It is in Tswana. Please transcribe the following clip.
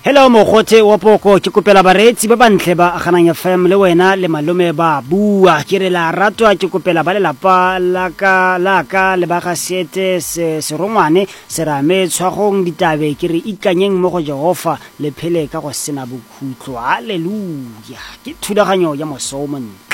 Hello mogothe wa poko ke kopela baretsi ba bantle ba aganang FM le wena le malome ba bua ke re la ratwa ke kopela ba lelapa la ka le ba ga sete serongwane se rame tshwagong ditabe ke re ikanyeng mo go Jehova le phele ka go sena bokhutlo haleluya ke thulaganyo ya mosomo.